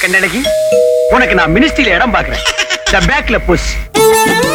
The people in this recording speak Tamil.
கண்ணழகி, உனக்கு நான் மினிஸ்ட்ரியில இடம் பாக்குறேன். பேக்ல புஷ்.